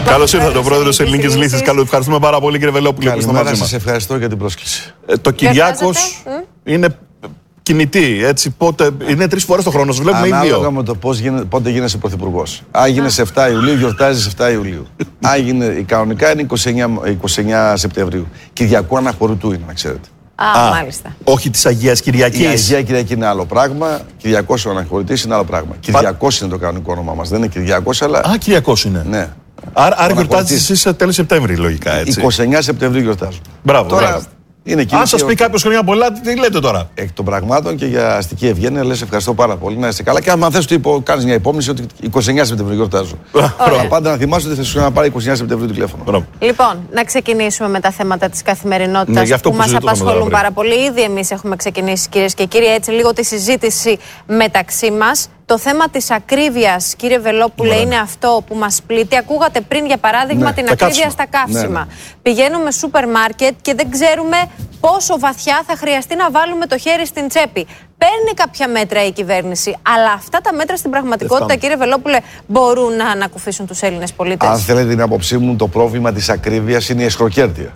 Καλώς ήρθατε, ο πρόεδρος της Ελληνικής Λύσης. Ευχαριστούμε πάρα πολύ, κύριε Βελόπουλε, που είστε μαζί μας. Σας ευχαριστώ για την πρόσκληση. Το Κυριάκος είναι κινητή, έτσι, πότε, είναι 3 φορές το χρόνο, σας βλέπουμε ή 2. Ανάλογα με το πότε γίνεσαι πρωθυπουργός. Αν γίνεσαι 7 Ιουλίου, γιορτάζεις 7 Ιουλίου. Αν γίνει κανονικά είναι 29 Σεπτεμβρίου. Κυριακού Αναχωρητού είναι, να ξέρετε. Μάλιστα. Όχι της Αγίας Κυριακής. Η Αγία Κυριακή είναι άλλο πράγμα. Κυριακός ο Αναχωρητής είναι άλλο πράγμα. Κυριακός είναι το κανονικό όνομά μας. Δεν είναι Κυριακός, αλλά. Κυριακός είναι. Ναι. Άρα γιορτάζεις εσείς σε τέλη Σεπτέμβρη, λογικά, έτσι. 29 Σεπτεμβρίου γιορτάζω. Μπράβο, τώρα, μπράβο. Είναι Αν σας πει κάποιος χρόνια πολλά, τι λέτε τώρα? Εκ των πραγμάτων και για αστική ευγένεια λες ευχαριστώ πάρα πολύ, να είστε καλά. Και αν θες κάνεις μια υπόμνηση ότι 29 Σεπτεμβρίου γιορτάζω. Πάντα να θυμάσαι ότι θα σου ξαναπάρει 29 Σεπτεμβρίου τηλέφωνο. Λοιπόν, να ξεκινήσουμε με τα θέματα της καθημερινότητας που μας απασχολούν πάρα πολύ. Ήδη εμείς έχουμε ξεκινήσει, κυρίες και κύριοι, έτσι λίγο τη συζήτηση μεταξύ μας. Το θέμα της ακρίβειας, κύριε Βελόπουλε, είναι αυτό που μας πλήττει. Ακούγατε πριν, για παράδειγμα, την ακρίβεια στα καύσιμα. Πηγαίνουμε σούπερ μάρκετ και δεν ξέρουμε πόσο βαθιά θα χρειαστεί να βάλουμε το χέρι στην τσέπη. Παίρνει κάποια μέτρα η κυβέρνηση, αλλά αυτά τα μέτρα στην πραγματικότητα, κύριε Βελόπουλε, μπορούν να ανακουφίσουν τους Έλληνες πολίτες? Αν θέλετε την άποψή μου, το πρόβλημα της ακρίβειας είναι η εσχροκέρδεια.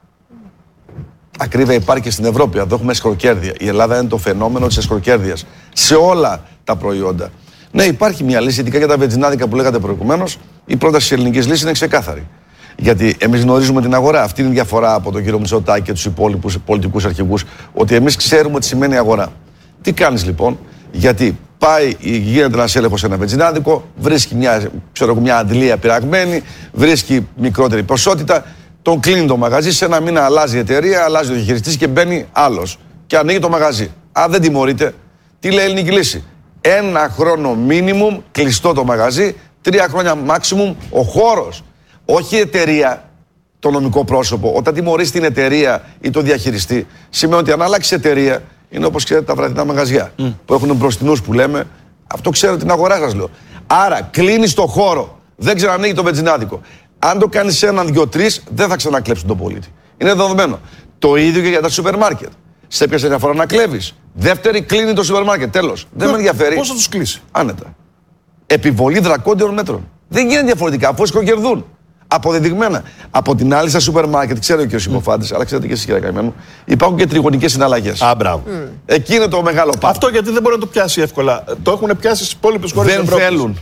Ακρίβεια υπάρχει και στην Ευρώπη. Εδώ έχουμε εσχροκέρδεια. Η Ελλάδα είναι το φαινόμενο της εσχροκέρδειας σε όλα τα προϊόντα. Ναι, υπάρχει μια λύση, ειδικά για τα βενζινάδικα που λέγατε προηγουμένως. Η πρόταση της ελληνικής λύσης είναι ξεκάθαρη. Γιατί εμείς γνωρίζουμε την αγορά. Αυτή είναι η διαφορά από τον κύριο Μητσοτάκη και τους υπόλοιπους πολιτικούς αρχηγούς. Ότι εμείς ξέρουμε τι σημαίνει αγορά. Τι κάνεις λοιπόν? Γιατί γίνεται ένας έλεγχος σε ένα βενζινάδικο, βρίσκει μια αντλία πειραγμένη, βρίσκει μικρότερη ποσότητα. Τον κλείνει το μαγαζί, σε ένα μήνα αλλάζει η εταιρεία, αλλάζει ο διαχειριστής και μπαίνει άλλος. Και ανοίγει το μαγαζί. Αν δεν τιμωρείται, τι λέει η ελληνική λύση? 1 χρόνο minimum κλειστό το μαγαζί, 3 χρόνια maximum ο χώρος. Όχι η εταιρεία, το νομικό πρόσωπο. Όταν τιμωρείς την εταιρεία ή το διαχειριστή, σημαίνει ότι αν αλλάξει εταιρεία, είναι όπως ξέρετε τα βραδινά μαγαζιά που έχουν μπροστινούς που λέμε. Αυτό ξέρω την αγορά σας λέω. Άρα κλείνεις το χώρο, δεν ξανανοίγει το βενζινάδικο. Αν το κάνεις 1, 2, 3, δεν θα ξανακλέψουν τον πολίτη. Είναι δεδομένο. Το ίδιο και για τα σούπερ μάρκετ. Σε έπιασε μια φορά να κλέβεις. Δεύτερη, κλείνει το σούπερ μάρκετ. Τέλος. Δεν με ενδιαφέρει. Πώς θα τους κλείσει? Άνετα. Επιβολή δρακόντιων μέτρων. Δεν γίνεται διαφορετικά, αφού σκοκερδούν. Αποδεδειγμένα. Από την άλλη, στα σούπερ μάρκετ, ξέρω και ο Συμποφάντης, αλλά ξέρετε και εσείς, κύριε Καημένο, υπάρχουν και τριγωνικές συναλλαγές. Μπράβο. Εκεί είναι το μεγάλο πάθος. Αυτό γιατί δεν μπορεί να το πιάσει εύκολα. Το έχουν πιάσει στις υπόλοιπες χώρες της Ευρώπης. Δεν θέλουν.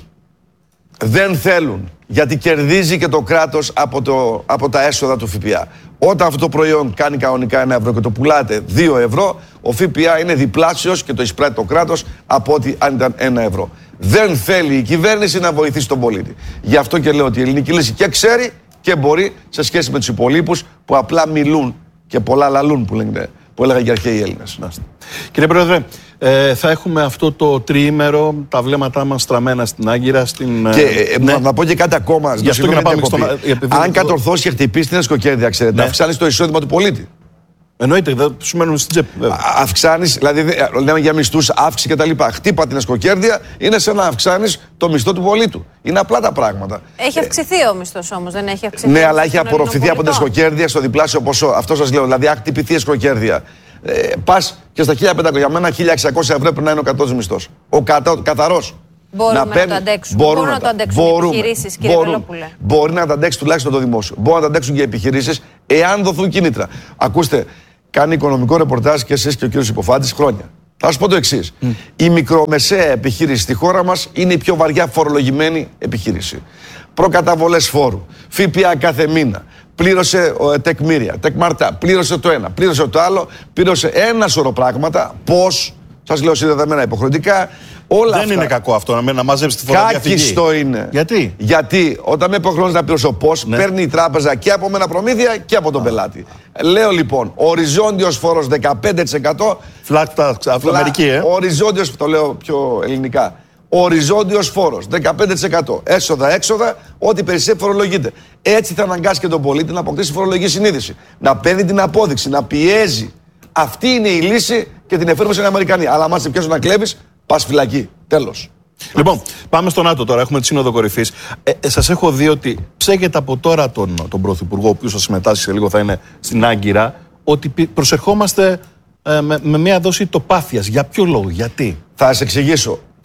Δεν θέλουν. Γιατί κερδίζει και το κράτος από τα έσοδα του ΦΠΑ. Όταν αυτό το προϊόν κάνει κανονικά 1 ευρώ και το πουλάτε 2 ευρώ, ο ΦΠΑ είναι διπλάσιος και το εισπράττει το κράτος από ότι αν ήταν 1 ευρώ. Δεν θέλει η κυβέρνηση να βοηθήσει τον πολίτη. Γι' αυτό και λέω ότι η ελληνική λύση και ξέρει και μπορεί σε σχέση με τους υπολείπους που απλά μιλούν και πολλά λαλούν που έλεγαν και αρχαίοι Έλληνες. Κύριε Πρόεδρε, θα έχουμε αυτό το τριήμερο, τα βλέμματά μας στραμμένα στην Άγκυρα. Και να πω και κάτι ακόμα. Γι' αυτό και να πάμε αν κατορθώσει και χτυπήσει την εσχροκέρδεια, ξέρετε, αυξάνει το εισόδημα του πολίτη. Εννοείται, δεν σου μένουν στην τσέπη. Αυξάνει, δηλαδή λέμε για μισθούς, αύξηση κτλ. Χτύπα την εσχροκέρδεια, είναι σαν να αυξάνει το μισθό του πολίτου. Είναι απλά τα πράγματα. Έχει αυξηθεί ο μισθός όμως, δεν έχει αυξηθεί? Ναι, αλλά έχει απορροφηθεί από την εσχροκέρδεια στο διπλάσιο ποσό. Αυτό σας λέω. Δηλαδή, αν χτυπηθεί η εσχροκέρδεια, πας και στα 1.500, για μένα 1.600 ευρώ πρέπει να είναι ο κατώτατος μισθός. Ο καθαρός. Μπορούμε να το αντέξουμε. Μπορούν να το αντέξουν οι επιχειρήσεις, κύριε Βελόπουλε? Μπορεί να το αντέξει τουλάχιστον το δημόσιο. Μπορούν να το αντέξουν και οι επιχειρήσεις, εάν δοθούν κίνητρα. Ακούστε, κάνει οικονομικό ρεπορτάζ και εσείς και ο κύριος Υποφάντης χρόνια. Θα σας πω το εξής. Η μικρομεσαία επιχείρηση στη χώρα μας είναι η πιο βαριά φορολογημένη επιχείρηση. Προκαταβολές φόρου, ΦΠΑ κάθε μήνα. Πλήρωσε τεκμήρια, τεκμαρτά, πλήρωσε το ένα, πλήρωσε το άλλο, πλήρωσε ένα σωρό πράγματα. Πώς, σας λέω συνδεδεμένα υποχρεωτικά. Όλα δεν αυτά. Είναι κακό αυτό να μαζέψει τη φοροδιαφυγή. Κάκιστο είναι. Γιατί όταν με υποχρεώνει να πληρώσω πώς, παίρνει η τράπεζα και από μένα προμήθεια και από τον πελάτη. Λέω λοιπόν, οριζόντιος φόρος 15%. Flat tax, Αμερική, Οριζόντιος, το λέω πιο ελληνικά. Οριζόντιος φόρος 15%. Έσοδα-έξοδα, ό,τι περισσεύει φορολογείται. Έτσι θα αναγκάσει και τον πολίτη να αποκτήσει φορολογική συνείδηση. Να παίρνει την απόδειξη, να πιέζει. Αυτή είναι η λύση και την εφήρμοσαν οι Αμερικανοί. Αλλά άμα σε πιάσουν να κλέβεις, πας φυλακή. Τέλος. Λοιπόν, πάμε στο ΝΑΤΟ τώρα. Έχουμε τη Σύνοδο Κορυφής. Σας έχω δει ότι ψέγεται από τώρα τον Πρωθυπουργό, ο οποίος θα συμμετάσχει σε λίγο, θα είναι στην Άγκυρα, ότι προσερχόμαστε με μια δόση τοπάθειας. Για ποιο λόγο, γιατί? Θα σας εξηγήσω.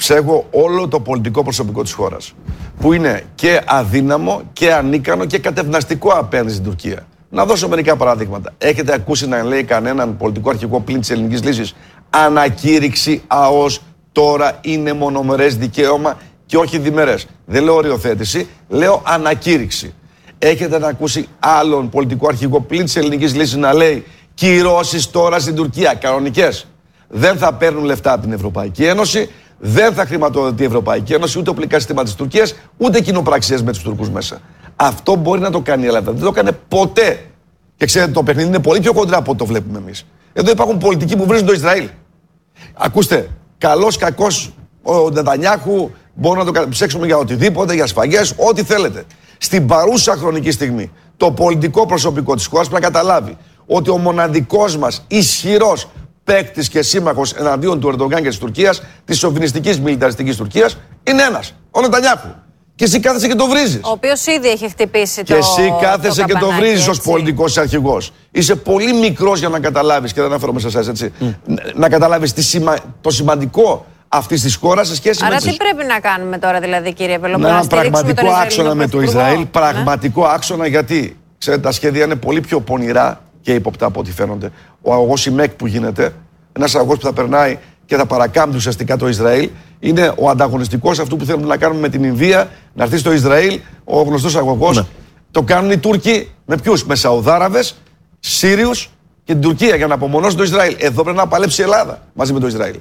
ψέγω όλο το πολιτικό προσωπικό της χώρας. Που είναι και αδύναμο και ανίκανο και κατευναστικό απέναντι στην Τουρκία. Να δώσω μερικά παραδείγματα. Έχετε ακούσει να λέει κανέναν πολιτικό αρχηγό πλην της ελληνικής λύσης? Ανακήρυξη ΑΟΣ τώρα είναι μονομερές δικαίωμα και όχι διμερές. Δεν λέω οριοθέτηση, λέω ανακήρυξη. Έχετε να ακούσει άλλον πολιτικό αρχηγό πλην της ελληνικής λύσης να λέει κυρώσεις τώρα στην Τουρκία, κανονικές? Δεν θα παίρνουν λεφτά από την Ευρωπαϊκή Ένωση, δεν θα χρηματοδοτεί η Ευρωπαϊκή Ένωση, ούτε οπλικά συστήματα της Τουρκίας, ούτε κοινοπραξίες με τους Τουρκούς μέσα. Αυτό μπορεί να το κάνει η Ελλάδα. Δεν το έκανε ποτέ. Και ξέρετε, το παιχνίδι είναι πολύ πιο κοντρά από ό,τι το βλέπουμε εμείς. Εδώ υπάρχουν πολιτικοί που βρίζουν το Ισραήλ. Ακούστε, καλός, κακός ο Νετανιάχου, μπορούμε να το ψέξουμε για οτιδήποτε, για σφαγές, ό,τι θέλετε. Στην παρούσα χρονική στιγμή, το πολιτικό προσωπικό της χώρας πρέπει να καταλάβει ότι ο μοναδικός μας ισχυρός παίκτης και σύμμαχος εναντίον του Ερντογκάν και της Τουρκίας, της σοβινιστικής μιλιταριστικής Τουρκίας, είναι ένας, ο Νετανιάχου. Και εσύ κάθεσαι και το βρίζεις. Ο οποίος ήδη έχει χτυπήσει και εσύ κάθεσαι και το βρίζεις ως πολιτικός αρχηγός. Είσαι πολύ μικρός για να καταλάβεις, και δεν αναφέρομαι σε εσάς, έτσι, να καταλάβεις το σημαντικό αυτής της χώρας σε σχέση Άρα με. Άρα τι πρέπει να κάνουμε τώρα, δηλαδή, κύριε Βελόπουλο? Ένα πραγματικό άξονα με το Ισραήλ. Πραγματικό άξονα, γιατί ξέρετε, τα σχέδια είναι πολύ πιο πονηρά και ύποπτα από ό,τι φαίνονται. Ο αγωγός ΙΜΕΚ που γίνεται, ένας αγωγός που θα περνάει και θα παρακάμπτει ουσιαστικά το Ισραήλ, είναι ο ανταγωνιστικός αυτού που θέλουμε να κάνουμε με την Ινδία, να έρθει στο Ισραήλ, ο γνωστός αγωγός. Ναι. Το κάνουν οι Τούρκοι με ποιους? Με Σαουδάραβες, Σύριους και την Τουρκία για να απομονώσουν το Ισραήλ. Εδώ πρέπει να παλέψει η Ελλάδα μαζί με το Ισραήλ.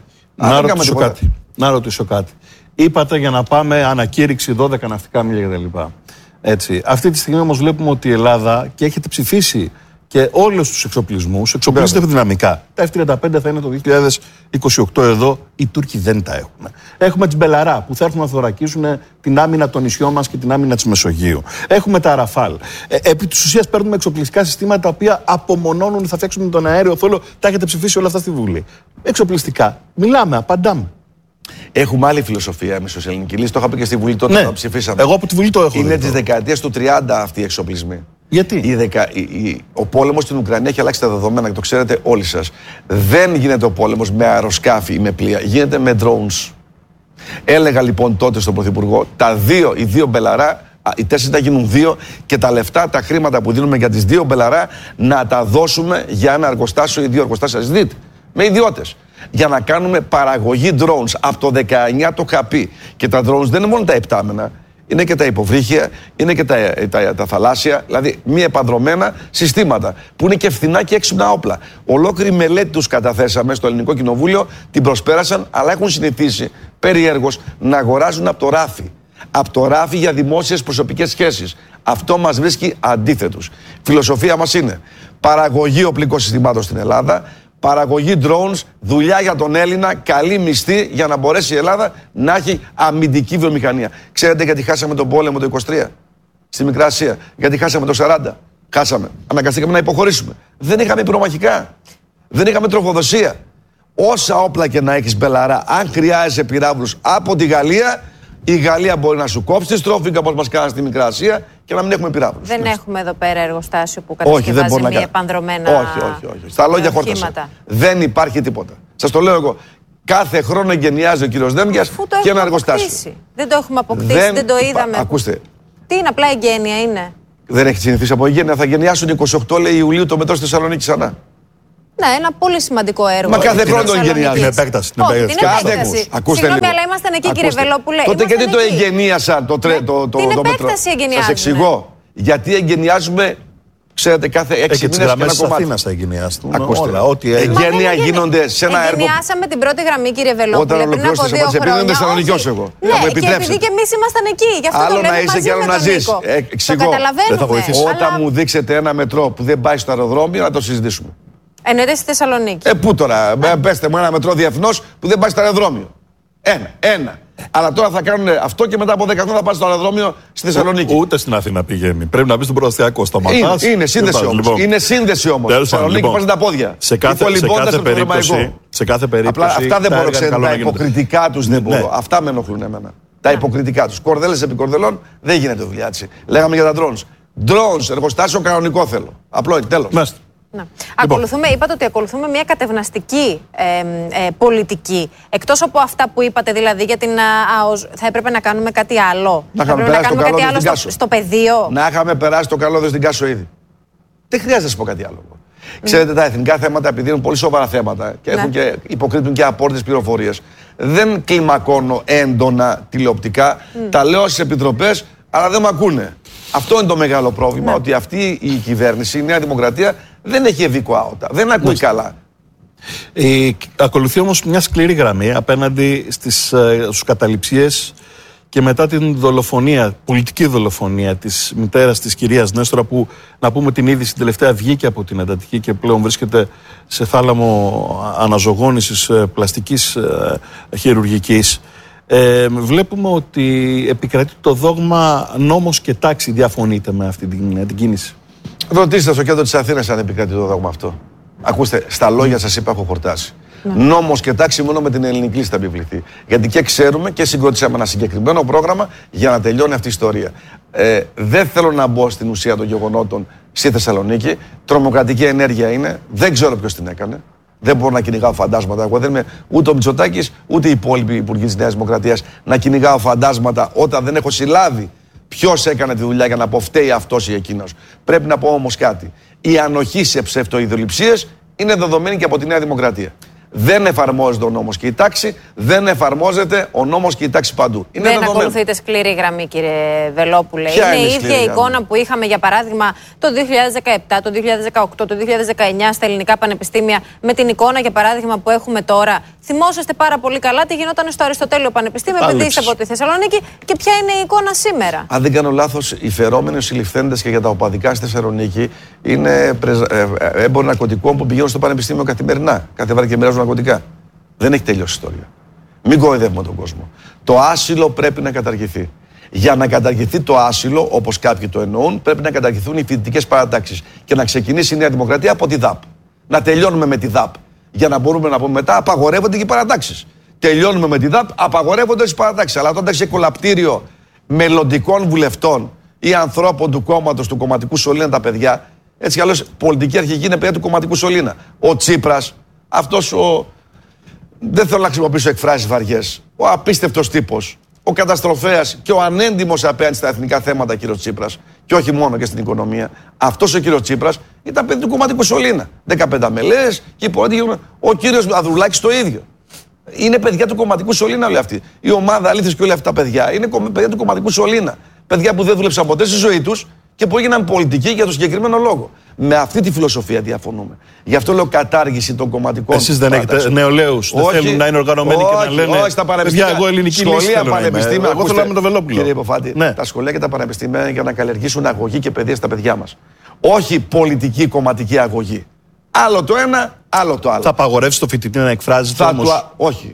Να ρωτήσω κάτι. Είπατε για να πάμε ανακήρυξη 12 ναυτικά μίλια κτλ. Έτσι. Αυτή τη στιγμή όμως βλέπουμε ότι η Ελλάδα, και έχετε ψηφίσει και όλους τους εξοπλισμούς, εξοπλίζεται δυναμικά. Τα F-35 θα είναι το 2028 εδώ, οι Τούρκοι δεν τα έχουν. Έχουμε τις Μπελαρά που θα έρθουν να θωρακίσουν την άμυνα των νησιών μας και την άμυνα της Μεσογείου. Έχουμε τα Ραφάλ. Επί της ουσίας παίρνουμε εξοπλιστικά συστήματα τα οποία απομονώνουν, θα φτιάξουμε τον αέριο θόλο. Τα έχετε ψηφίσει όλα αυτά στη Βουλή. Εξοπλιστικά. Μιλάμε, απαντάμε. Έχουμε άλλη φιλοσοφία εμείς ως ελληνική λύση. Το είχα πει και στη Βουλή τότε που ψηφίσαμε. Εγώ από τη Βουλή το έχω. Είναι της δεκαετίας του 30 αυτοί οι εξοπλισμοί. Γιατί? Ο πόλεμος στην Ουκρανία έχει αλλάξει τα δεδομένα και το ξέρετε όλοι σας. Δεν γίνεται ο πόλεμος με αεροσκάφη ή με πλοία. Γίνεται με drones. Έλεγα λοιπόν τότε στον Πρωθυπουργό, οι δύο Μπελαρά, οι 4 θα γίνουν 2 και τα λεφτά, τα χρήματα που δίνουμε για τις 2 Μπελαρά να τα δώσουμε για ένα εργοστάσιο ή 2 εργοστάσια. Δείτε, με ιδιώτες. Για να κάνουμε παραγωγή drones. Από το 19 το είχα πει. Και τα drones δεν είναι μόνο τα επτάμενα. Είναι και τα υποβρύχια, είναι και τα θαλάσσια, δηλαδή μη επανδρομένα συστήματα που είναι και φθηνά και έξυπνα όπλα. Ολόκληρη μελέτη τους καταθέσαμε στο Ελληνικό Κοινοβούλιο, την προσπέρασαν, αλλά έχουν συνηθίσει περιέργως να αγοράζουν από το ράφι. Από το ράφι για δημόσιες προσωπικές σχέσεις. Αυτό μας βρίσκει αντίθετους. Φιλοσοφία μας είναι παραγωγή οπλικών συστημάτων στην Ελλάδα, παραγωγή drones, δουλειά για τον Έλληνα, καλή μισθή για να μπορέσει η Ελλάδα να έχει αμυντική βιομηχανία. Ξέρετε γιατί χάσαμε τον πόλεμο το 23 στη Μικρά Ασία? Γιατί χάσαμε το 40? Χάσαμε. Αναγκαστήκαμε να υποχωρήσουμε. Δεν είχαμε πυρομαχικά. Δεν είχαμε τροφοδοσία. Όσα όπλα και να έχεις Μπελαρά, αν χρειάζεσαι πυράβλους από τη Γαλλία, η Γαλλία μπορεί να σου κόψει τη στρόφιγγα όπως μας κάνανε στη Μικρά Ασία και να μην έχουμε πυράβλους. Δεν έχουμε εδώ πέρα εργοστάσιο που κατασκευάζει μη επανδρομένα. Όχι. Στα λόγια χόρτασα. Δεν υπάρχει τίποτα. Σας το λέω εγώ. Κάθε χρόνο εγκαινιάζει ο κύριος Δένδιας και ένα εργοστάσιο. Δεν το έχουμε αποκτήσει, δεν το είδαμε. Ακούστε. Τι είναι, απλά εγγένεια είναι? Δεν έχει συνηθίσει από εγγένεια. Θα γενιάσουν 28 λέει Ιουλίου το μετρό στη Θεσσαλονίκη ξανά. Ναι, ένα πολύ σημαντικό έργο. Μα κάθε χρόνο το εγγενιάζει. Την επέκταση. Συγγνώμη, αλλά ήμασταν εκεί, κύριε Βελόπουλε. Τότε γιατί το εγγενίασαν το μέτρο? Την επέκταση εγγενιάζουμε. Σας εξηγώ. Γιατί εγγενιάζουμε, ξέρετε, κάθε 6 μήνες και ένα κομμάτι. Αθήνας θα εγγενιαστούν όλα. Ό,τι εγγένεια γίνονται σε ένα έργο. Εγγενιάσαμε την πρώτη γραμμή, κύριε Βελόπουλε, πριν από 2 χρόνια. Επειδή είμαι Θεσσαλονικιός εγώ. Ναι, και επειδή και εμείς ήμασταν εκεί. Γι' αυτό άλλο το να είσαι και άλλο να ζεις. Το καταλαβαίνουμε. Όταν μου δείξετε ένα μετρό που δεν πάει στο αεροδρόμιο, να το συζητήσουμε. Εννοείται στη Θεσσαλονίκη. Πού τώρα, πέστε μου ένα μετρό διεθνώς που δεν πάει στο αεροδρόμιο. Ένα. Αλλά τώρα θα κάνουν αυτό και μετά από 10 χρόνια θα πάει στο αεροδρόμιο στη Θεσσαλονίκη. Ούτε στην Αθήνα πηγαίνει. Πρέπει να μπει στον προαστιακό. Σταματάς. Είναι σύνδεση όμως. Λοιπόν. Είναι σύνδεση όμως. Στη Θεσσαλονίκη πας τα πόδια. Σε κάθε περίπτωση. Απλά αυτά δεν μπορώ, ξέρετε, τα υποκριτικά τους δεν μπορώ. Αυτά με ενοχλούν εμένα. Τα υποκριτικά τους. Κορδέλες επί κορδελών δεν γίνεται δουλειά έτσι. Λέγαμε για τα drones. Drones, εργοστάσιο κανονικό θέλω. Απλό, τέλος. Ναι. Είπατε ότι ακολουθούμε μια κατευναστική πολιτική. Εκτός από αυτά που είπατε, δηλαδή για την ΑΟΣ, θα έπρεπε να κάνουμε κάτι άλλο. Να κάνουμε κάτι άλλο στο πεδίο. Να είχαμε περάσει το καλό στην Κάσο ήδη. Δεν χρειάζεται να σας πω κάτι άλλο. Ξέρετε, τα εθνικά θέματα, επειδή είναι πολύ σοβαρά θέματα και, και υποκρύπτουν και απόρριτες πληροφορίες, δεν κλιμακώνω έντονα τηλεοπτικά. Τα λέω στις επιτροπές, αλλά δεν με ακούνε. Αυτό είναι το μεγάλο πρόβλημα, ότι αυτή η κυβέρνηση, η Νέα Δημοκρατία, δεν έχει ευήκο άωτα. Δεν ακούει καλά. Ακολουθεί όμως μια σκληρή γραμμή απέναντι στους καταληψίες και μετά την δολοφονία, πολιτική δολοφονία της μητέρας της κυρίας Νέστορα, που να πούμε την είδηση τελευταία βγήκε από την εντατική και πλέον βρίσκεται σε θάλαμο αναζωογόνησης πλαστικής χειρουργικής. Βλέπουμε ότι επικρατεί το δόγμα νόμος και τάξη. Διαφωνείτε με αυτή την κίνηση? Ρωτήστε στο κέντρο της Αθήνας αν επικρατεί το δόγμα αυτό. Ακούστε, στα λόγια σας είπα, έχω χορτάσει. Νόμος και τάξη μόνο με την ελληνική λίστα θα επιβληθεί. Γιατί και ξέρουμε και συγκροτήσαμε ένα συγκεκριμένο πρόγραμμα για να τελειώνει αυτή η ιστορία. Δεν θέλω να μπω στην ουσία των γεγονότων στη Θεσσαλονίκη. Τρομοκρατική ενέργεια είναι. Δεν ξέρω ποιος την έκανε. Δεν μπορώ να κυνηγάω φαντάσματα. Εγώ δεν είμαι ούτε ο Μητσοτάκης ούτε οι υπόλοιποι υπουργοί της Νέας Δημοκρατίας να κυνηγάω φαντάσματα όταν δεν έχω συλλάβει ποιος έκανε τη δουλειά για να πω φταίει αυτός ή εκείνος. Πρέπει να πω όμως κάτι. Η ανοχή σε ψευτοειδωληψίες είναι δεδομένη και από τη Νέα Δημοκρατία. Δεν εφαρμόζεται ο νόμος και η τάξη, δεν εφαρμόζεται ο νόμος και η τάξη παντού. Είναι δεν δεδομένο. Ακολουθείτε σκληρή γραμμή, κύριε Βελόπουλε. Ποια είναι η ίδια εικόνα που είχαμε, για παράδειγμα, το 2017, το 2018, το 2019 στα ελληνικά πανεπιστήμια, με την εικόνα, για παράδειγμα, που έχουμε τώρα. Θυμόσαστε πάρα πολύ καλά τι γινόταν στο Αριστοτέλειο Πανεπιστήμιο, επειδή είστε από τη Θεσσαλονίκη, και ποια είναι η εικόνα σήμερα. Αν δεν κάνω λάθος, οι φερόμενοι συλληφθέντες και για τα οπαδικά στη Θεσσαλονίκη είναι έμποροι ναρκωτικών που πηγαίνουν στο πανεπιστήμιο καθημερινά. Κάθε βράδυ και μοιράζουν ναρκωτικά. Δεν έχει τελειώσει η ιστορία. Μην κοροϊδεύουμε τον κόσμο. Το άσυλο πρέπει να καταργηθεί. Για να καταργηθεί το άσυλο, όπως κάποιοι το εννοούν, πρέπει να καταργηθούν οι φοιτητικές παρατάξεις και να ξεκινήσει η Νέα Δημοκρατία από τη ΔΑΠ. Να τελειώνουμε με τη ΔΑΠ. Για να μπορούμε να πούμε μετά, απαγορεύονται και οι παρατάξεις. Τελειώνουμε με τη ΔΑΠ, απαγορεύονται οι παρατάξεις. Αλλά όταν έχει κολαπτήριο μελλοντικών βουλευτών ή ανθρώπων του κόμματος, του κομματικού σωλήνα τα παιδιά, έτσι κι αλλιώς πολιτική αρχική είναι παιδιά του κομματικού σωλήνα. Ο Τσίπρας, αυτός δεν θέλω να χρησιμοποιήσω εκφράσεις βαριές, ο απίστευτος τύπος, ο καταστροφέας και ο ανέντιμος απέναντι στα εθνικά θέματα κύριος Τσίπρας, και όχι μόνο και στην οικονομία, αυτός ο κύριος Τσίπρας ήταν παιδί του κομματικού σωλήνα. 15 μελές και ο κύριος Ανδρουλάκης το ίδιο. Είναι παιδιά του κομματικού σωλήνα όλοι αυτοί. Η ομάδα Αλήθης και όλα αυτά τα παιδιά είναι παιδιά του κομματικού σωλήνα. Παιδιά που δεν δούλεψαν ποτέ στη ζωή τους και που έγιναν πολιτικοί για τον συγκεκριμένο λόγο. Με αυτή τη φιλοσοφία διαφωνούμε. Γι' αυτό λέω κατάργηση των κομματικών. Εσείς δεν έχετε νεολαίους, δεν θέλουν να είναι οργανωμένοι και να λένε. Όχι, στα πανεπιστήμια. Εγώ ελληνική λύση θέλω να είμαι. Εγώ θέλω να είμαι το Βελόπουλο. Κύριε Υποφάτη, τα σχολεία και τα πανεπιστήμια είναι για να καλλιεργήσουν αγωγή και παιδεία στα παιδιά μας. Όχι πολιτική κομματική αγωγή. Άλλο το ένα, άλλο το άλλο. Θα απαγορεύσει το φοιτητή να εκφράζεται όμως? Όχι.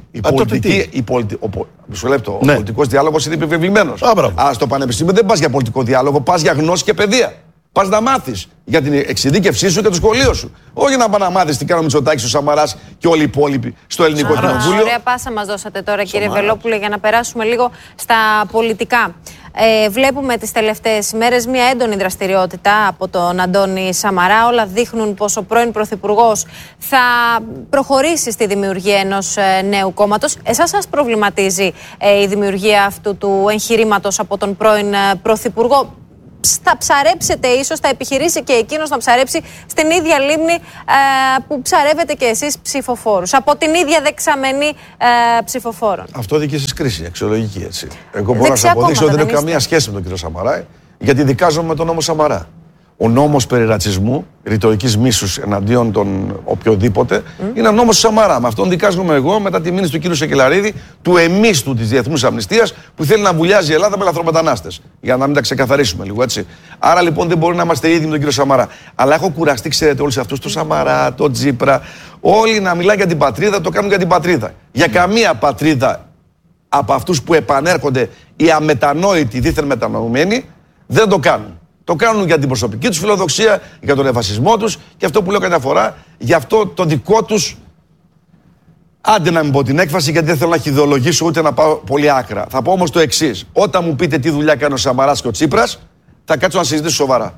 Μισό λεπτό. Ο πολιτικός διάλογος είναι επιβεβλημένος. Αλλά στο πανεπιστήμιο δεν πας για πολιτικό διάλογο, πας για γνώση και παιδεία. Πας να μάθεις για την εξειδίκευσή σου και το σχολείο σου. Όχι να πας να μάθεις τι κάνει ο Μητσοτάκης, ο Σαμαράς και όλοι οι υπόλοιποι στο ελληνικό κοινοβούλιο. Ωραία πάσα μας δώσατε τώρα, κύριε Βελόπουλε, για να περάσουμε λίγο στα πολιτικά. Βλέπουμε τις τελευταίες μέρες μια έντονη δραστηριότητα από τον Αντώνη Σαμαρά. Όλα δείχνουν πως ο πρώην Πρωθυπουργός θα προχωρήσει στη δημιουργία ενός νέου κόμματος. Εσάς σας προβληματίζει η δημιουργία αυτού του εγχειρήματος από τον πρώην Πρωθυπουργό? Θα ψαρέψετε ίσως, θα επιχειρήσει και εκείνος να ψαρέψει στην ίδια λίμνη που ψαρεύετε και εσείς ψηφοφόρους, από την ίδια δεξαμενή ψηφοφόρων? Αυτό δική σας κρίση, αξιολογική έτσι. Εγώ μπορώ να σας αποδείξω ότι δεν έχω καμία σχέση με τον κύριο Σαμαρά, γιατί δικάζομαι με τον νόμο Σαμαρά. Ο νόμος περί ρατσισμού, ρητορικής μίσους εναντίον των οποιοδήποτε, είναι ο νόμος Σαμαρά. Με αυτόν δικάζομαι εγώ μετά τη μήνυση του κύριου Σεκελαρίδη, του εμίστου της Διεθνούς Αμνηστίας, που θέλει να βουλιάζει η Ελλάδα με λαθρομετανάστες. Για να μην τα ξεκαθαρίσουμε λίγο έτσι. Άρα λοιπόν δεν μπορεί να είμαστε ίδιοι με τον κύριο Σαμαρά. Αλλά έχω κουραστεί, ξέρετε, όλους αυτούς, τον Σαμαρά, τον Τσίπρα, όλοι να μιλάνε για την πατρίδα, το κάνουν για την πατρίδα. Για καμία πατρίδα από αυτούς που επανέρχονται οι αμετανόητοι, δίθεν μετανοημένοι, δεν το κάνουν. Το κάνουν για την προσωπική τους φιλοδοξία, για τον εφασισμό τους και αυτό που λέω κάθε φορά, για αυτό το δικό τους, άντε να μην πω την έκφραση γιατί δεν θέλω να χειδολογήσω ούτε να πάω πολύ άκρα. Θα πω όμως το εξής. Όταν μου πείτε τι δουλειά κάνει ο Σαμαράς και ο Τσίπρας, θα κάτσω να συζητήσω σοβαρά.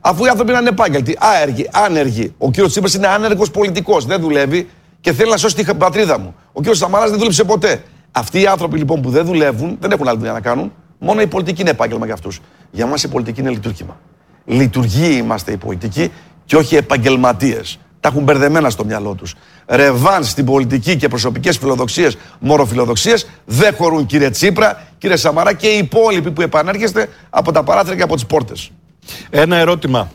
Αφού οι άνθρωποι είναι ανεπάγγελτοι, άεργοι, άνεργοι. Ο κύριος Τσίπρας είναι άνεργος πολιτικός, δεν δουλεύει και θέλει να σώσει την πατρίδα μου. Ο κύριος Σαμαράς δεν δούλεψε ποτέ. Αυτοί οι άνθρωποι λοιπόν που δεν δουλεύουν, δεν έχουν άλλη δουλειά να κάνουν, μόνο η πολιτική είναι επάγγελμα για αυτούς. Για μας η πολιτική είναι λειτουργήμα. Λειτουργοί είμαστε οι πολιτικοί και όχι επαγγελματίες. Τα έχουν μπερδεμένα στο μυαλό τους. Ρεβάνς στην πολιτική και προσωπικές φιλοδοξίες, μοροφιλοδοξίες δεν χωρούν, κύριε Τσίπρα, κύριε Σαμαρά και οι υπόλοιποι που επανέρχεστε από τα παράθυρα και από τις πόρτες. Ένα ερώτημα.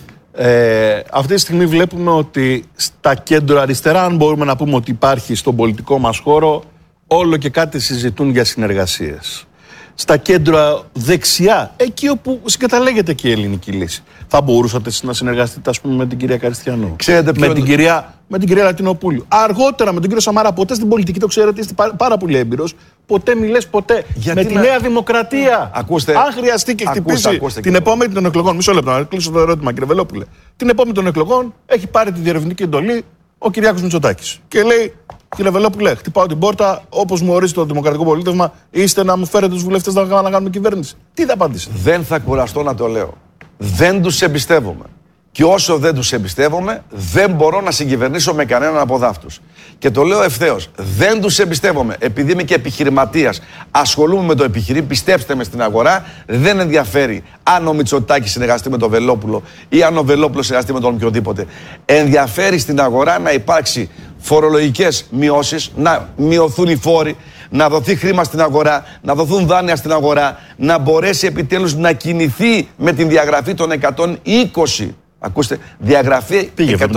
Αυτή τη στιγμή βλέπουμε ότι στα κέντρα αριστερά, αν μπορούμε να πούμε ότι υπάρχει στον πολιτικό μας χώρο, όλο και κάτι συζητούν για συνεργασίες. Στα κέντρα δεξιά, εκεί όπου συγκαταλέγεται και η ελληνική λύση. Θα μπορούσατε να συνεργαστείτε, ας πούμε, με την κυρία Καριστιανού, με την κυρία Λατινοπούλου. Αργότερα με τον κύριο Σαμαρά, ποτέ στην πολιτική, το ξέρετε, είστε πάρα πολύ έμπειρος. Ποτέ μιλές ποτέ. Γιατί με τη Νέα Δημοκρατία. Ακούστε, αν χρειαστεί και χτυπήσει την επόμενη των εκλογών. Μισό λεπτό, να κλείσω το ερώτημα, κύριε Βελόπουλε. Την επόμενη των εκλογών έχει πάρει τη διερευνητική εντολή ο Κυριάκος Μητσοτάκης. Και λέει, κύριε Βελόπουλε, χτυπάω την πόρτα, όπως μου ορίζει το Δημοκρατικό Πολίτευμα, είστε να μου φέρετε τους βουλευτές να κάνουμε κυβέρνηση. Τι θα απαντήσετε? Δεν θα κουραστώ να το λέω. Δεν τους εμπιστεύομαι. Και όσο δεν τους εμπιστεύομαι, δεν μπορώ να συγκυβερνήσω με κανέναν από δάφτους. Και το λέω ευθέως. Δεν τους εμπιστεύομαι. Επειδή είμαι και επιχειρηματίας, ασχολούμαι με το επιχειρήν, πιστέψτε με στην αγορά, δεν ενδιαφέρει αν ο Μητσοτάκης συνεργαστεί με τον Βελόπουλο ή αν ο Βελόπουλος συνεργαστεί με τον οποιοδήποτε. Ενδιαφέρει στην αγορά να υπάρξει φορολογικές μειώσεις, να μειωθούν οι φόροι, να δοθεί χρήμα στην αγορά, να δοθούν δάνεια στην αγορά, να μπορέσει επιτέλους να κινηθεί με την διαγραφή των 120. Ακούστε, διαγραφή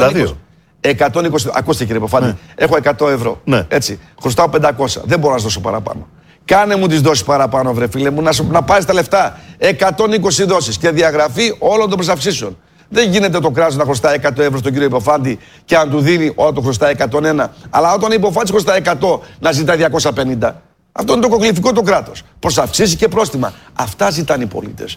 120. Ακούστε κύριε Ποφάνη, ναι. Έχω 100 ευρώ. Ναι. Έτσι. Χρωστάω 500. Δεν μπορώ να σας δώσω παραπάνω. Κάνε μου τις δόσεις παραπάνω, βρε φίλε μου, να πάρεις τα λεφτά. 120 δόσεις και διαγραφή όλων των προσαυξήσεων. Δεν γίνεται το κράτος να χρωστάει 100 ευρώ στον κύριο Υποφάντη και αν του δίνει όταν το χρωστάει 101. Αλλά όταν ο Υποφάντης χρωστάει 100 να ζητάει 250. Αυτό είναι το κοκλητικό το κράτος. Προσαυξήσεις και πρόστιμα. Αυτά ζητάνε οι πολίτες.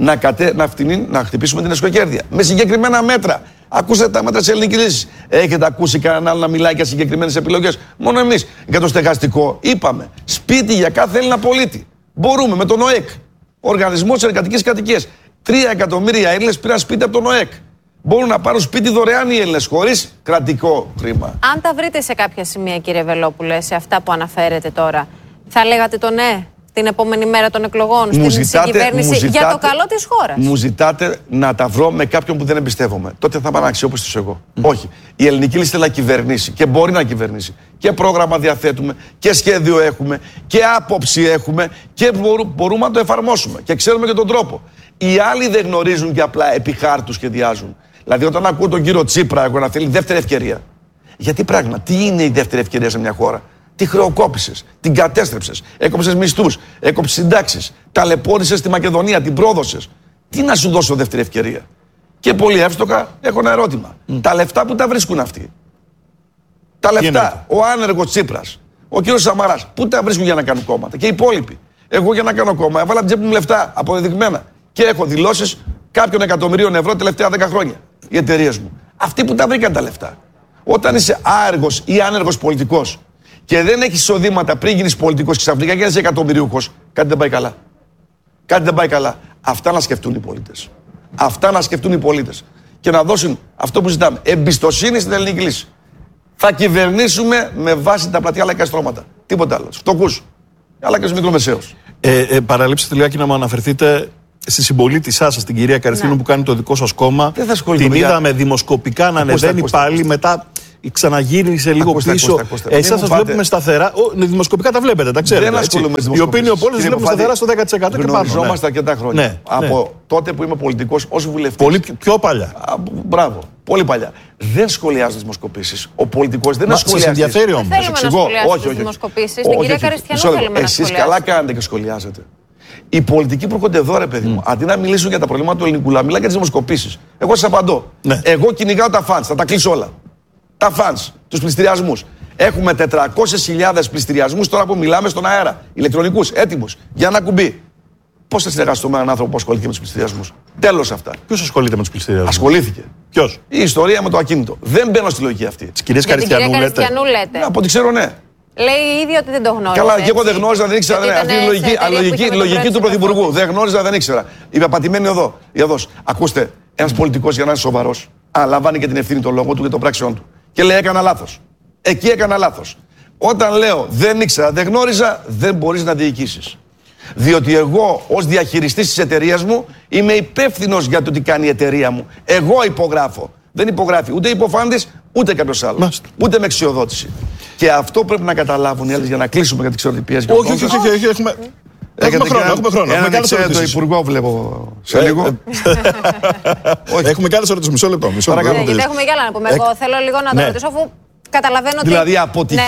Να χτυπήσουμε την εσχροκέρδεια. Με συγκεκριμένα μέτρα. Ακούστε τα μέτρα της ελληνικής λύσης. Έχετε ακούσει κανέναν άλλο να μιλάει για συγκεκριμένες επιλογές? Μόνο εμείς. Για το στεγαστικό είπαμε. Σπίτι για κάθε Έλληνα πολίτη. Μπορούμε με τον ΟΕΚ. Οργανισμός της Εργατικής Κατοικίας. 3 εκατομμύρια Έλληνες πήραν σπίτι από τον ΟΕΚ. Μπορούν να πάρουν σπίτι δωρεάν οι Έλληνες χωρίς κρατικό χρήμα. Αν τα βρείτε σε κάποια σημεία, κύριε Βελόπουλε, σε αυτά που αναφέρετε τώρα, θα λέγατε το ναι την επόμενη μέρα των εκλογών στην συγκυβέρνηση για το καλό της χώρας? Μου ζητάτε να τα βρω με κάποιον που δεν εμπιστεύομαι. Τότε θα είμαι αξιόπιστος εγώ. Όχι. Η ελληνική λύση θέλει να κυβερνήσει και μπορεί να κυβερνήσει. Και πρόγραμμα διαθέτουμε και σχέδιο έχουμε και άποψη έχουμε και μπορούμε να το εφαρμόσουμε. Και ξέρουμε και τον τρόπο. Οι άλλοι δεν γνωρίζουν και απλά επί χάρτου σχεδιάζουν. Δηλαδή, όταν ακούω τον κύριο Τσίπρα, εγώ να θέλει δεύτερη ευκαιρία. Γιατί πράγμα, τι είναι η δεύτερη ευκαιρία σε μια χώρα? Τη χρεοκόπησες, την κατέστρεψες, έκοψες μισθούς, έκοψες συντάξεις, ταλαιπώρησες στη Μακεδονία, την πρόδωσες. Τι να σου δώσω δεύτερη ευκαιρία? Και πολύ εύστοχα έχω ένα ερώτημα. Τα λεφτά που τα βρίσκουν αυτοί? Τα λεφτά, ο άνεργος Τσίπρας, ο κύριος Σαμαράς, πού τα βρίσκουν για να κάνουν κόμματα? Και οι υπόλοιποι. Εγώ για να κάνω κόμμα έβαλα την τσέπη μου λεφτά αποδεδειγμένα. Και έχω δηλώσεις κάποιων εκατομμυρίων ευρώ τα τελευταία 10 χρόνια. Οι εταιρείες μου. Αυτοί που τα βρήκαν τα λεφτά. Όταν είσαι άεργος ή άνεργος πολιτικός και δεν έχεις εισοδήματα πριν γίνεις πολιτικός και ξαφνικά γίνεις εκατομμυρίουχος, κάτι δεν πάει καλά. Κάτι δεν πάει καλά. Αυτά να σκεφτούν οι πολίτες. Αυτά να σκεφτούν οι πολίτες. Και να δώσουν αυτό που ζητάμε. Εμπιστοσύνη στην ελληνική λύση. Θα κυβερνήσουμε με βάση τα πλατεία λαϊκά στρώματα. Τίποτα άλλο. Φτωχούς. Αλλά και στους μικρομεσαίους. Παραλείψτε λιγάκι να μου αναφερθείτε στη συμπολίτησά σας, την κυρία Καριστιανού, που κάνει το δικό σας κόμμα. Την είδαμε δημοσκοπικά να ανεβαίνει πάλι, μετά ξαναγύρισε λίγο πίσω. Εσάς σας βλέπουμε σταθερά. Δημοσκοπικά τα βλέπετε, τα ξέρετε. Δεν ασχολούμαι με τις οι οποίοι πολίτες βλέπουν σταθερά στο 10% και πάνω. Γνωριζόμαστε αρκετά χρόνια. Από τότε που είμαι πολιτικός ως βουλευτής. Πολύ πιο παλιά. Μπράβο. Πολύ παλιά. Δεν σχολιάζω τις δημοσκοπήσεις. Ο πολιτικός δεν σχολιάζει. Σας ενδιαφέρει όμως? Δεν θέλουμε να σχολιάσουμε τις δημοσκοπήσεις. Την κυρία Καριστιανού θέλουμε να σχολιάσουμε. Εσείς καλά κάνετε και σχολιάζετε. Οι πολιτικοί που έρχονται εδώ, ρε παιδί μου, αντί να μιλήσουν για τα προβλήματα του ελληνικού λαού, μιλάνε για τις δημοσκοπήσεις. Εγώ σας απαντώ. Ναι. Εγώ κυνηγάω τα φανς, θα τα κλείσω όλα. Τα φανς, τους πληστηριασμούς. Έχουμε 400.000 πληστηριασμούς τώρα που μιλάμε στον αέρα. Ηλεκτρονικούς, έτοιμους, για ένα κουμπί. Πώς θα συνεργαστώ με έναν άνθρωπο που ασχολείται με τους πληστηριασμούς? Τέλος αυτά. Ποιος ασχολείται με τους πληστηριασμούς? Ασχολήθηκε. Ποιος? Η ιστορία με το ακίνητο. Δεν μπαίνω στη λογική αυτή. Της κυρίας Καριστιανού λέτε? Από ό,τι ξέρω, ναι. Λέει ήδη ότι δεν το γνώριζα. Καλά, και εγώ δεν γνώριζα, δεν ήξερα. Αυτή είναι η λογική του Πρωθυπουργού. Δεν γνώριζα, δεν ήξερα. Η πεπατημένη οδός. Ακούστε, ένας πολιτικός για να είναι σοβαρός, αναλαμβάνει και την ευθύνη των λόγων του και των πράξεών του. Και λέει: έκανα λάθος. Εκεί έκανα λάθος. Όταν λέω δεν ήξερα, δεν γνώριζα, δεν μπορείς να διοικήσεις. Διότι εγώ, ως διαχειριστής της εταιρείας μου, είμαι υπεύθυνος για το τι κάνει η εταιρεία μου. Εγώ υπογράφω. Δεν υπογράφει ούτε υποφάντης, ούτε κάποιος άλλος. Ούτε με εξιοδότηση. Και αυτό πρέπει να καταλάβουν οι άλλοι για να κλείσουμε για τις ξεροτυπίες. Όχι, έχουμε χρόνο. Το υπουργό βλέπω σε λίγο. Έχουμε και άλλες ερωτήσεις. Μισό λεπτό. Γιατί έχουμε κι άλλα να πούμε. Εγώ θέλω λίγο να το ρωτήσω, αφού καταλαβαίνω ότι. Δηλαδή,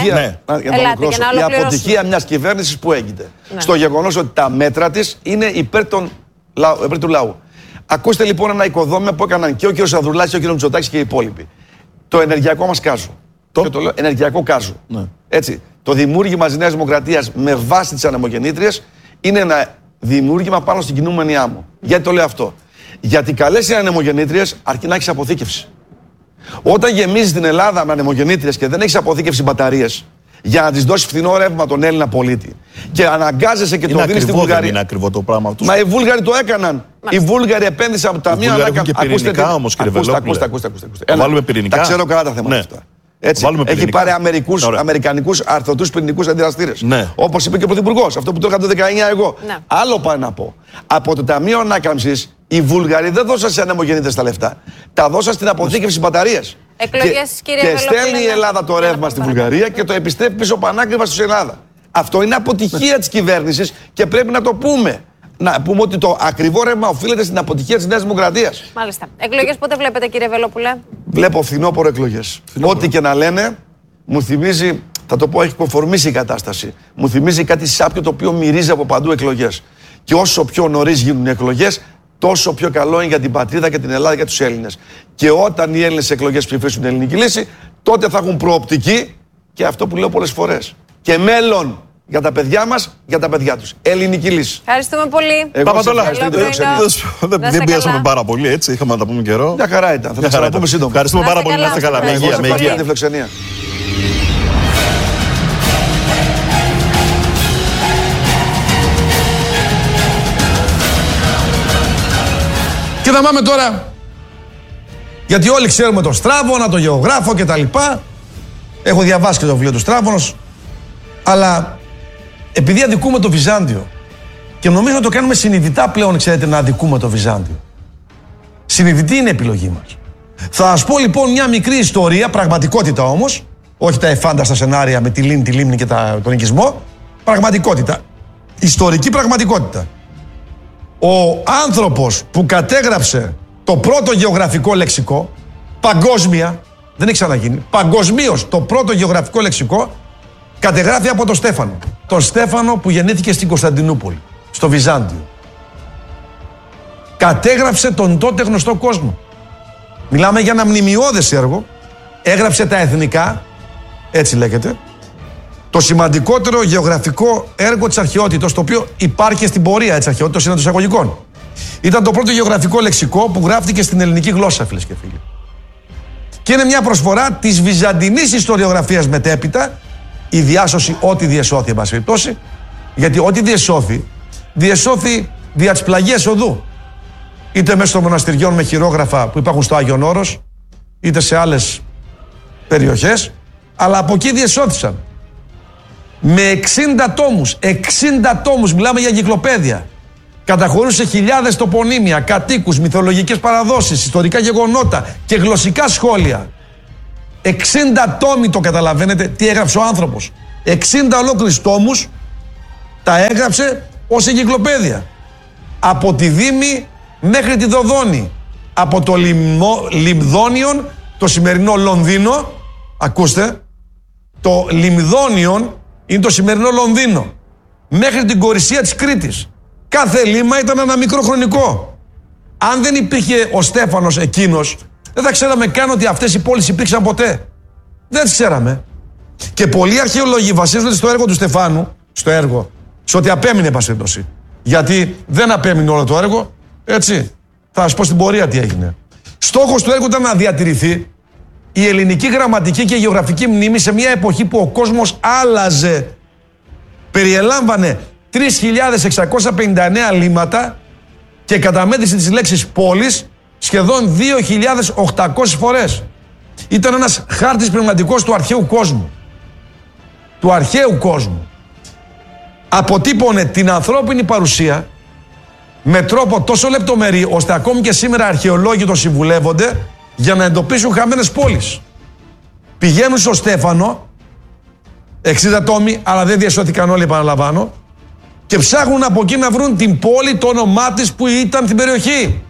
η αποτυχία μιας κυβέρνησης που έγινε. Στο γεγονός ότι τα μέτρα της είναι υπέρ του λαού. Ακούστε λοιπόν ένα οικοδόμημα που έκαναν και ο κ. Ανδρουλάκης και ο κ. Μητσοτάκης και οι υπόλοιποι. Το ενεργειακό μας κάζο. Και το λέω ενεργειακό κάζο. Έτσι. Το δημιούργημα της Νέας Δημοκρατίας με βάση τις ανεμογεννήτριες είναι ένα δημιούργημα πάνω στην κινούμενη άμμο. Γιατί το λέω αυτό? Γιατί καλές οι ανεμογεννήτριες αρκεί να έχεις αποθήκευση. Όταν γεμίζεις την Ελλάδα με ανεμογεννήτριες και δεν έχεις αποθήκευση μπαταρίες για να τις δώσεις φθηνό ρεύμα τον Έλληνα πολίτη και αναγκάζεσαι και το δίνεις στη Βουλγαρία. Δεν είναι ακριβό το πράγμα αυτό. Μα οι Βούλγαροι το έκαναν. Οι Βούλγαροι επένδυσαν από τα μία να έκαναν. Ακούστε. Βάλουμε πυρηνικά. Τα ξέρω καλά τα θέματα αυτά. Έτσι. Έχει πάρει αμερικανικούς αρθρωτούς πυρηνικούς αντιδραστήρες. Ναι. Όπως είπε και ο Πρωθυπουργός, αυτό που το έκανα το 19 εγώ. Ναι. Άλλο πάω να πω. Από το Ταμείο Ανάκαμψης, οι Βούλγαροι δεν δώσαν σε ανεμογεννήτες τα λεφτά. Τα δώσαν στην αποθήκευση μπαταρίας. Και στέλνει η Ελλάδα το ρεύμα στη Βουλγαρία και το επιστρέφει πίσω πανάκριβα στην Ελλάδα. Αυτό είναι αποτυχία της κυβέρνησης και πρέπει να το πούμε. Να πούμε ότι το ακριβό ρεύμα οφείλεται στην αποτυχία της Νέας Δημοκρατίας. Μάλιστα. Εκλογές πότε βλέπετε, κύριε Βελόπουλε? Βλέπω φθινόπωρο εκλογές. Ό,τι και να λένε, μου θυμίζει, θα το πω, έχει κονφορμήσει η κατάσταση. Μου θυμίζει κάτι σάπιο το οποίο μυρίζει από παντού εκλογές. Και όσο πιο νωρίς γίνουν οι εκλογές, τόσο πιο καλό είναι για την πατρίδα και την Ελλάδα και τους Έλληνες. Και όταν οι Έλληνες εκλογές ψηφίσουν την ελληνική λύση, τότε θα έχουν προοπτική και αυτό που λέω πολλές φορές. Και μέλλον για τα παιδιά μας, για τα παιδιά τους. Ελληνική λύση. Ευχαριστούμε πολύ. Παπατολά, δεν πιάσαμε πάρα πολύ, έτσι. Είχαμε να τα πούμε καιρό. Μια χαρά ήταν. Θα τα ξαναπούμε σύντομα. Ευχαριστούμε πάρα πολύ. Να είστε καλά. Με υγεία. Και θα πάμε τώρα, γιατί όλοι ξέρουμε τον Στράβωνα, τον γεωγράφο κτλ. Έχω διαβάσει και το βιβλίο του Στράβωνος, αλλά επειδή αδικούμε το Βυζάντιο, και νομίζω να το κάνουμε συνειδητά πλέον, ξέρετε, να αδικούμε το Βυζάντιο. Συνειδητή είναι η επιλογή μας. Θα σας πω λοιπόν μια μικρή ιστορία, πραγματικότητα όμως, όχι τα εφάνταστα σενάρια με τη λίμνη και τον οικισμό, πραγματικότητα, ιστορική πραγματικότητα. Ο άνθρωπος που κατέγραψε το πρώτο γεωγραφικό λεξικό, παγκόσμια, δεν έχει ξαναγίνει, παγκοσμίως το πρώτο γεωγραφικό λεξικό, κατεγράφει από τον Στέφανο. Τον Στέφανο που γεννήθηκε στην Κωνσταντινούπολη, στο Βυζάντιο. Κατέγραψε τον τότε γνωστό κόσμο. Μιλάμε για ένα μνημειώδες έργο. Έγραψε τα εθνικά, έτσι λέγεται, το σημαντικότερο γεωγραφικό έργο της αρχαιότητας, το οποίο υπάρχει στην πορεία της αρχαιότητας, είναι των εισαγωγικών. Ήταν το πρώτο γεωγραφικό λεξικό που γράφτηκε στην ελληνική γλώσσα, φίλες και φίλοι. Και είναι μια προσφορά της βυζαντινής ιστοριογραφίας μετέπειτα, η διάσωση ό,τι διεσώθη, εν πάση περιπτώσει, γιατί ό,τι διεσώθη δια της πλαγίας οδού. Είτε μέσω των μοναστηριών με χειρόγραφα που υπάρχουν στο Άγιον Όρος, είτε σε άλλες περιοχές, αλλά από εκεί διεσώθησαν. Με 60 τόμους, μιλάμε για εγκυκλοπαίδεια. Καταχωρούσε χιλιάδες τοπονύμια, κατοίκους, μυθολογικές παραδόσεις, ιστορικά γεγονότα και γλωσσικά σχόλια. 60 τόμοι, το καταλαβαίνετε τι έγραψε ο άνθρωπος. 60 ολόκληρους τόμους τα έγραψε ως εγκυκλοπαίδεια. Από τη Δήμη μέχρι τη Δοδόνη. Από το Λιμδόνιον, το σημερινό Λονδίνο, ακούστε, το Λιμδόνιον είναι το σημερινό Λονδίνο, μέχρι την κορισία της Κρήτης. Κάθε λίμα ήταν ένα μικρό χρονικό. Αν δεν υπήρχε ο Στέφανος εκείνος, δεν θα ξέραμε καν ότι αυτές οι πόλεις υπήρξαν ποτέ. Δεν τις ξέραμε. Και πολλοί αρχαιολόγοι βασίζονται στο έργο του Στεφάνου, στο ότι απέμεινε, πασέντωση. Γιατί δεν απέμεινε όλο το έργο, έτσι. Θα σας πω στην πορεία τι έγινε. Στόχος του έργου ήταν να διατηρηθεί η ελληνική γραμματική και γεωγραφική μνήμη σε μια εποχή που ο κόσμος άλλαζε. Περιελάμβανε 3.659 λίμματα και κατά μέτρηση της λέξης πόλης σχεδόν 2.800 φορές. Ήταν ένας χάρτης πνευματικός του αρχαίου κόσμου. Του αρχαίου κόσμου. Αποτύπωνε την ανθρώπινη παρουσία με τρόπο τόσο λεπτομερή, ώστε ακόμη και σήμερα αρχαιολόγοι το συμβουλεύονται για να εντοπίσουν χαμένες πόλεις. Πηγαίνουν στο Στέφανο, 60 τόμοι, αλλά δεν διασώθηκαν όλοι, επαναλαμβάνω, και ψάχνουν από εκεί να βρουν την πόλη, το όνομά της που ήταν στην περιοχή.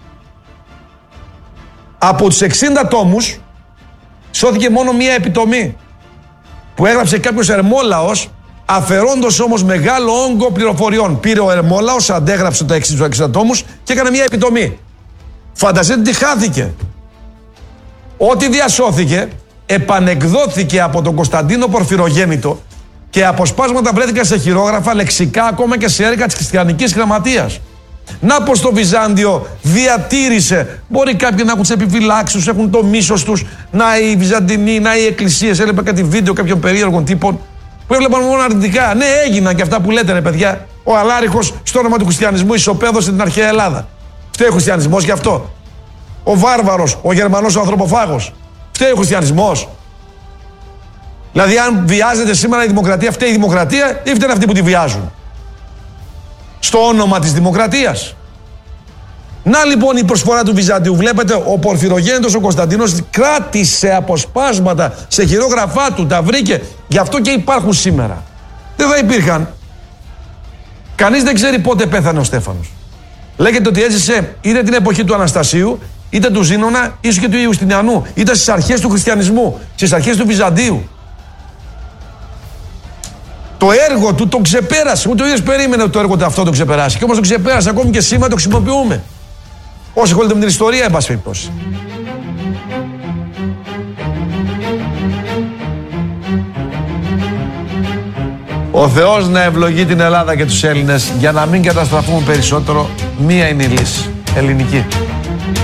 Από τους 60 τόμους σώθηκε μόνο μία επιτομή που έγραψε κάποιος Ερμόλαος, αφαιρώντας όμως μεγάλο όγκο πληροφοριών. Πήρε ο Ερμόλαος, αντέγραψε τα 60 τόμους και έκανε μία επιτομή. Φανταστείτε τι χάθηκε. Ό,τι διασώθηκε επανεκδόθηκε από τον Κωνσταντίνο Πορφυρογέννητο και αποσπάσματα βρέθηκαν σε χειρόγραφα, λεξικά, ακόμα και σε έργα της χριστιανικής γραμματείας. Να πως το Βυζάντιο διατήρησε, μπορεί κάποιοι να έχουν τις επιφυλάξεις, έχουν το μίσος τους, να οι Βυζαντινοί, να οι εκκλησίες. Έλεπα κάτι βίντεο κάποιων περίεργων τύπων που έβλεπαν μόνο αρνητικά. Ναι, έγιναν και αυτά που λέτε, ρε παιδιά. Ο Αλάριχος στο όνομα του χριστιανισμού ισοπαίδωσε την αρχαία Ελλάδα. Φταίει ο χριστιανισμός γι' αυτό. Ο βάρβαρος, ο Γερμανός ο ανθρωποφάγος. Φταίει ο χριστιανισμός. Δηλαδή, αν βιάζεται σήμερα η δημοκρατία, φταίει η δημοκρατία ή φταίνε αυτοί που τη βιάζουν? Στο όνομα της δημοκρατίας. Να λοιπόν η προσφορά του Βυζαντίου. Βλέπετε, ο Πορφυρογέννητος ο Κωνσταντίνος κράτησε αποσπάσματα σε χειρόγραφά του, τα βρήκε. Γι' αυτό και υπάρχουν σήμερα. Δεν θα υπήρχαν. Κανείς δεν ξέρει πότε πέθανε ο Στέφανος. Λέγεται ότι έζησε είτε την εποχή του Αναστασίου, είτε του Ζήνωνα, ίσως και του Ιουστινιανού. Ήταν στις αρχές του χριστιανισμού, στις αρχές του Βυζαντίου. Το έργο του το ξεπέρασε. Ούτε ο ίδιος περίμενε το έργο του αυτό το ξεπεράσει. Και όμως το ξεπέρασε, ακόμη και σήμερα το χρησιμοποιούμε. Όσοι ασχολούνται με την ιστορία, εν πάση περιπτώσει. Ο Θεός να ευλογεί την Ελλάδα και τους Έλληνες για να μην καταστραφούμε περισσότερο. Μία είναι η λύση. Ελληνική.